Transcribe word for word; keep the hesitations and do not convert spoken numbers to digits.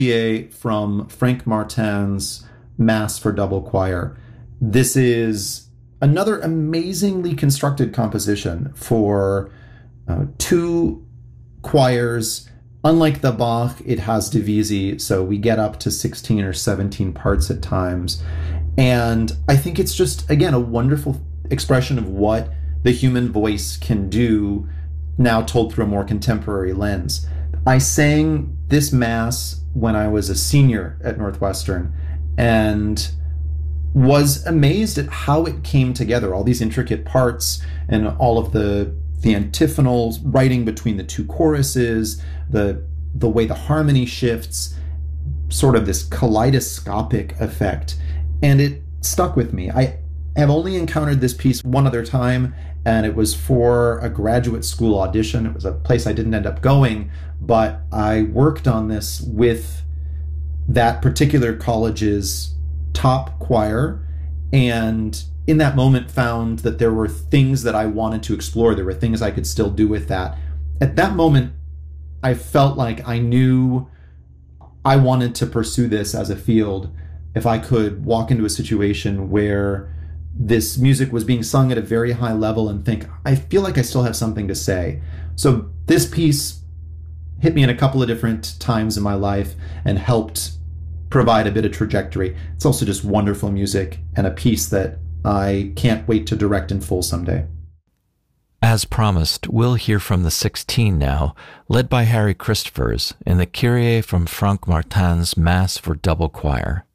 from Frank Martin's Mass for Double Choir. This is another amazingly constructed composition for uh, two choirs. Unlike the Bach, it has divisi, so we get up to sixteen or seventeen parts at times. And I think it's just, again, a wonderful expression of what the human voice can do, now told through a more contemporary lens. I sang this Mass when I was a senior at Northwestern and was amazed at how it came together, all these intricate parts and all of the the antiphonals, writing between the two choruses, the the way the harmony shifts, sort of this kaleidoscopic effect. And it stuck with me. I have only encountered this piece one other time, and it was for a graduate school audition. It was a place I didn't end up going, but I worked on this with that particular college's top choir, and in that moment found that there were things that I wanted to explore. There were things I could still do with that. At that moment, I felt like I knew I wanted to pursue this as a field. If I could walk into a situation where this music was being sung at a very high level and think, I feel like I still have something to say. So this piece hit me in a couple of different times in my life and helped provide a bit of trajectory. It's also just wonderful music and a piece that I can't wait to direct in full someday. As promised, we'll hear from the sixteen now, led by Harry Christophers in the Kyrie from Frank Martin's Mass for Double Choir.